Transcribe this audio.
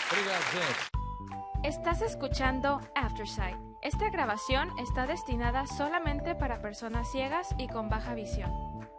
Obrigado, gente. Estás escuchando Aftersight. Esta grabación está destinada solamente para personas ciegas y con baja visión.